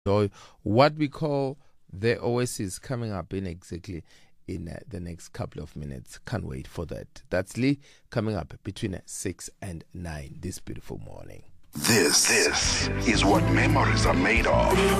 enjoy what we call the Oasis coming up in exactly in the next couple of minutes. Can't wait for that. That's Lee coming up between 6 and 9 this beautiful morning. This is what memories are made of.